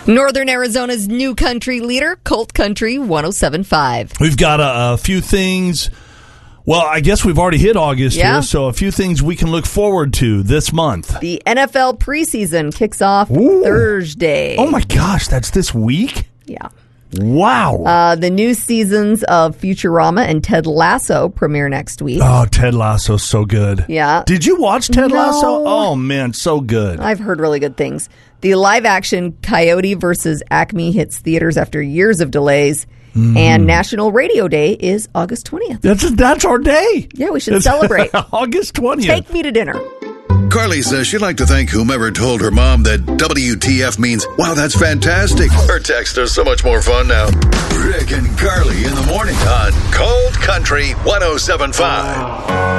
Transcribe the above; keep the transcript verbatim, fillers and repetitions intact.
Northern Arizona's new country leader, Colt Country one oh seven point five. We've got a, a few things. Well, I guess we've already hit August yeah. here, so a few things we can look forward to this month. The N F L preseason kicks off Ooh. Thursday. Oh, my gosh, that's this week? Yeah. Wow. Uh, the new seasons of Futurama and Ted Lasso premiere next week. Oh, Ted Lasso's so good. Yeah. Did you watch Ted No. Lasso? Oh, man, so good. I've heard really good things. The live-action Coyote versus Acme hits theaters after years of delays. Mm. And National Radio Day is August twentieth. That's that's our day. Yeah, we should It's celebrate. August twentieth. Take me to dinner. Carly says she'd like to thank whomever told her mom that W T F means, wow, that's fantastic. Her texts are so much more fun now. Rick and Carly in the morning on Cold Country one oh seven point five.